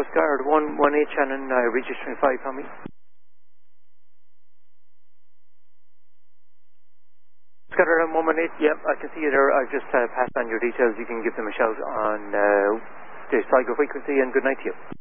Coast Guard 118 Shannon, registering 5 for me. Scudder 118, yep, I can see you there. I've just passed on your details. You can give them a shout on the Sligo frequency, and good night to you.